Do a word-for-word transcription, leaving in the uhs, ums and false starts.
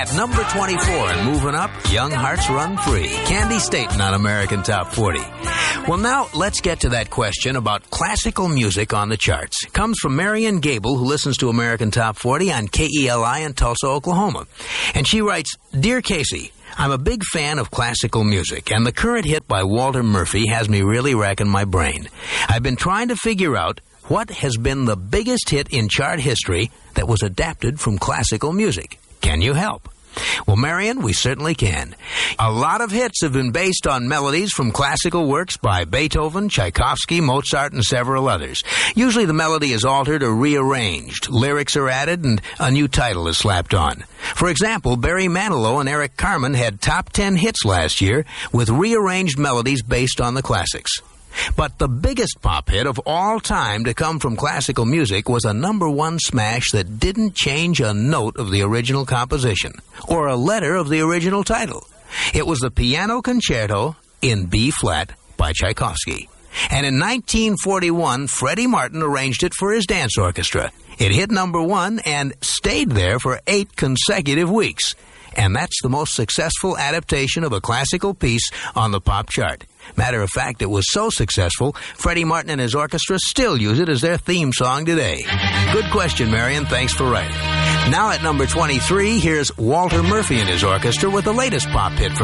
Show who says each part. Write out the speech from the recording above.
Speaker 1: At number twenty-four and moving up, Young Hearts Run Free. Candy Staten on American Top forty. Well, now let's get to that question about classical music on the charts. It comes from Marian Gable, who listens to American Top forty on K E L I in Tulsa, Oklahoma. And she writes, Dear Casey, I'm a big fan of classical music, and the current hit by Walter Murphy has me really racking my brain. I've been trying to figure out what has been the biggest hit in chart history that was adapted from classical music. Can you help? Well, Marian, we certainly can. A lot of hits have been based on melodies from classical works by Beethoven, Tchaikovsky, Mozart, and several others. Usually the melody is altered or rearranged, lyrics are added, and a new title is slapped on. For example, Barry Manilow and Eric Carmen had top ten hits last year with rearranged melodies based on the classics. But the biggest pop hit of all time to come from classical music was a number one smash that didn't change a note of the original composition or a letter of the original title. It was the Piano Concerto in B-flat by Tchaikovsky. And in nineteen forty-one, Freddie Martin arranged it for his dance orchestra. It hit number one and stayed there for eight consecutive weeks. And that's the most successful adaptation of a classical piece on the pop chart. Matter of fact, it was so successful, Freddie Martin and his orchestra still use it as their theme song today. Good question, Marian. Thanks for writing. Now at number twenty-three, here's Walter Murphy and his orchestra with the latest pop hit from